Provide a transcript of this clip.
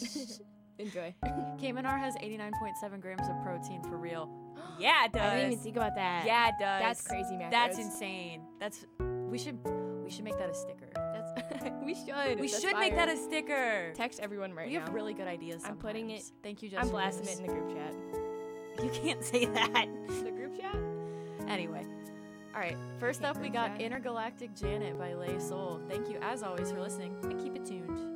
Enjoy. Cayman has 89.7 grams of protein for real. Yeah, it does. I didn't even think about that. Yeah, it does. That's crazy macros. That's insane. We should make that a sticker. We should. We That's should make that a sticker. Text everyone right We now. have really good ideas sometimes. I'm putting it. Thank you, Justin. I'm blasting it in the group chat. You can't say that. The group chat? Anyway. All right. First Okay, up, we group got chat. Intergalactic Janet by Lay Soul. Thank you, as always, for listening, and keep it tuned.